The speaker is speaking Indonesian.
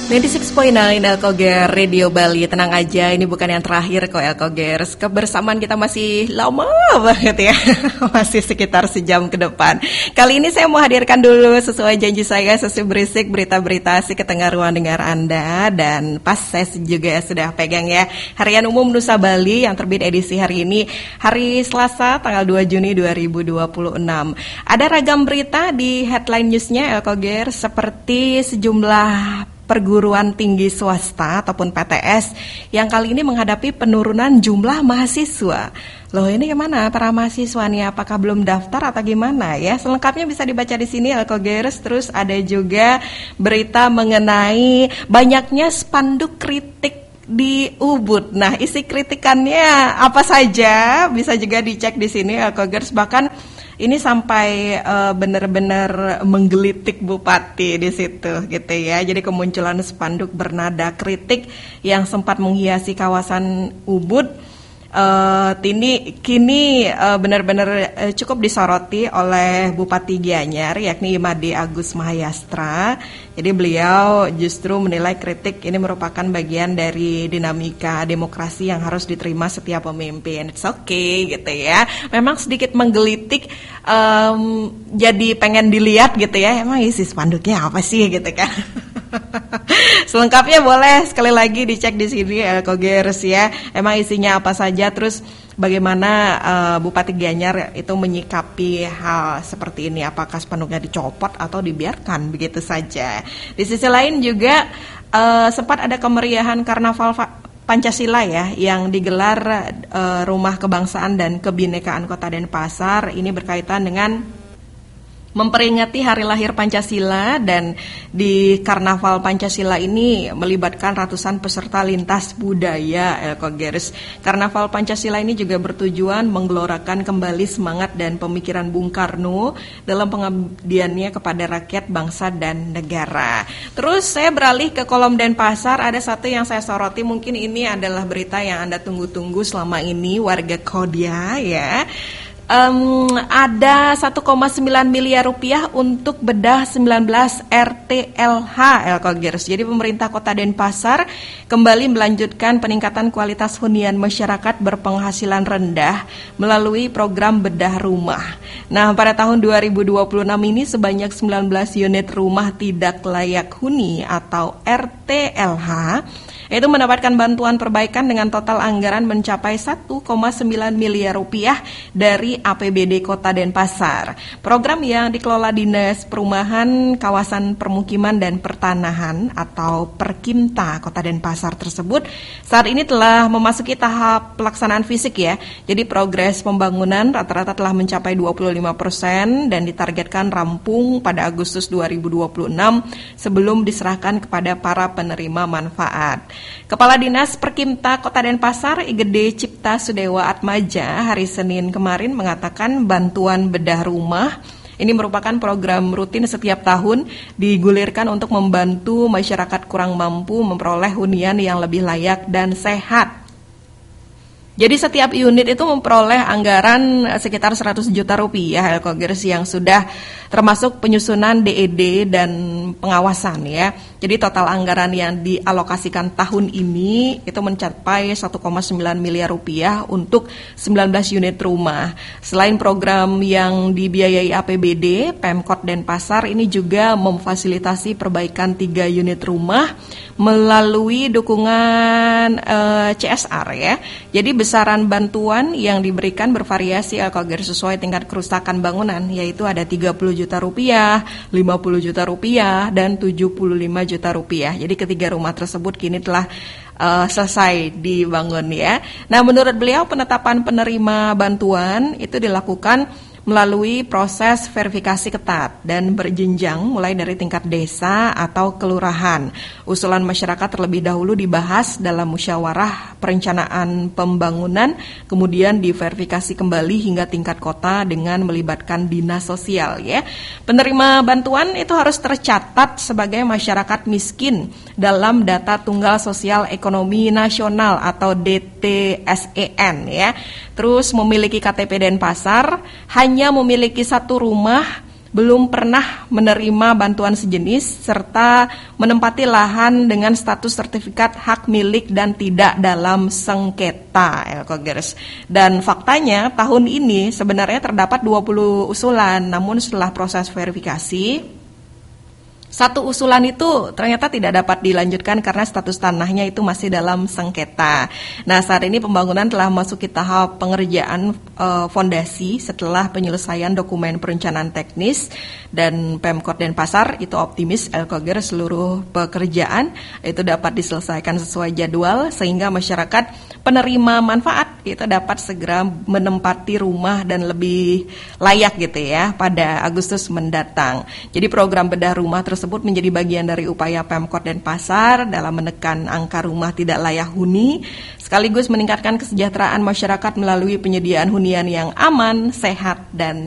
96.9 Elkoger Radio Bali. Tenang aja, ini bukan yang terakhir kok Elkogers. Kebersamaan kita masih lama banget ya. Masih sekitar sejam ke depan. Kali ini saya mau hadirkan dulu sesuai janji saya sesi berisik berita-berita asik ke tengah ruang dengar Anda. Dan pas saya juga sudah pegang ya Harian Umum Nusa Bali yang terbit edisi hari ini, hari Selasa tanggal 2 Juni 2026. Ada ragam berita di headline newsnya Elkogers, seperti sejumlah perguruan tinggi swasta ataupun PTS yang kali ini menghadapi penurunan jumlah mahasiswa. Loh, ini gimana para mahasiswa nih? Apakah belum daftar atau gimana ya? Selengkapnya bisa dibaca di sini Elkogers. Terus ada juga berita mengenai banyaknya spanduk kritik di Ubud. Nah, isi kritikannya apa saja? Bisa juga dicek di sini Elkogers. Bahkan ini sampai benar-benar menggelitik Bupati di situ gitu ya. Jadi kemunculan spanduk bernada kritik yang sempat menghiasi kawasan Ubud kini benar-benar cukup disoroti oleh Bupati Gianyar, yakni Imade Agus Mahayastra. Jadi beliau justru menilai kritik ini merupakan bagian dari dinamika demokrasi yang harus diterima setiap pemimpin. It's okay gitu ya. Memang sedikit menggelitik, jadi pengen dilihat gitu ya. Emang isi spanduknya apa sih gitu kan? Selengkapnya boleh sekali lagi dicek di sini Elkogers ya. Emang isinya apa saja, terus bagaimana Bupati Gianyar itu menyikapi hal seperti ini. Apakah spanduknya dicopot atau dibiarkan begitu saja. Di sisi lain juga sempat ada kemeriahan Karnaval Pancasila ya yang digelar Rumah Kebangsaan dan Kebinekaan Kota Denpasar. Ini berkaitan dengan memperingati hari lahir Pancasila, dan di Karnaval Pancasila ini melibatkan ratusan peserta lintas budaya Elkogers. Karnaval Pancasila ini juga bertujuan menggelorakan kembali semangat dan pemikiran Bung Karno dalam pengabdiannya kepada rakyat, bangsa, dan negara. Terus saya beralih ke kolom Denpasar. Ada satu yang saya soroti, mungkin ini adalah berita yang Anda tunggu-tunggu selama ini warga Kodia ya. Ada 1,9 miliar rupiah untuk bedah 19 RTLH Elkogers. Jadi pemerintah Kota Denpasar kembali melanjutkan peningkatan kualitas hunian masyarakat berpenghasilan rendah melalui program bedah rumah. Nah, pada tahun 2026 ini sebanyak 19 unit rumah tidak layak huni atau RTLH itu mendapatkan bantuan perbaikan dengan total anggaran mencapai 1,9 miliar rupiah dari APBD Kota Denpasar. Program yang dikelola Dinas Perumahan, Kawasan Permukiman dan Pertanahan atau Perkimta Kota Denpasar tersebut saat ini telah memasuki tahap pelaksanaan fisik ya. Jadi progres pembangunan rata-rata telah mencapai 25% dan ditargetkan rampung pada Agustus 2026 sebelum diserahkan kepada para penerima manfaat. Kepala Dinas Perkimta Kota Denpasar Igede Cipta Sudewa Atmaja hari Senin kemarin mengatakan bantuan bedah rumah ini merupakan program rutin setiap tahun digulirkan untuk membantu masyarakat kurang mampu memperoleh hunian yang lebih layak dan sehat. Jadi setiap unit itu memperoleh anggaran sekitar 100 juta rupiah Elkogers yang sudah termasuk penyusunan DED dan pengawasan ya. Jadi total anggaran yang dialokasikan tahun ini itu mencapai 1,9 miliar rupiah untuk 19 unit rumah. Selain program yang dibiayai APBD, Pemkot Denpasar ini juga memfasilitasi perbaikan 3 unit rumah melalui dukungan CSR ya. Jadi besaran bantuan yang diberikan bervariasi Elkogers sesuai tingkat kerusakan bangunan, yaitu ada 30 juta rupiah, 50 juta rupiah, dan 75 juta rupiah. Jadi ketiga rumah tersebut kini telah selesai dibangun ya. Nah, menurut beliau penetapan penerima bantuan itu dilakukan melalui proses verifikasi ketat dan berjenjang mulai dari tingkat desa atau kelurahan. Usulan masyarakat terlebih dahulu dibahas dalam musyawarah perencanaan pembangunan, kemudian diverifikasi kembali hingga tingkat kota dengan melibatkan dinas sosial ya. Penerima bantuan itu harus tercatat sebagai masyarakat miskin dalam data Tunggal Sosial Ekonomi Nasional atau DTSEN ya. Terus memiliki KTP Denpasar, hanya memiliki satu rumah belum pernah menerima bantuan sejenis serta menempati lahan dengan status sertifikat hak milik dan tidak dalam sengketa, Elkogers. Dan faktanya tahun ini sebenarnya terdapat 20 usulan, namun setelah proses verifikasi, satu usulan itu ternyata tidak dapat dilanjutkan karena status tanahnya itu masih dalam sengketa. Nah, saat ini pembangunan telah memasuki tahap pengerjaan fondasi setelah penyelesaian dokumen perencanaan teknis, dan Pemkot Denpasar itu optimis Elkogers seluruh pekerjaan itu dapat diselesaikan sesuai jadwal sehingga masyarakat penerima manfaat itu dapat segera menempati rumah dan lebih layak gitu ya pada Agustus mendatang. Jadi program bedah rumah tersebut menjadi bagian dari upaya Pemkot Denpasar dalam menekan angka rumah tidak layak huni, sekaligus meningkatkan kesejahteraan masyarakat melalui penyediaan hunian yang aman, sehat, dan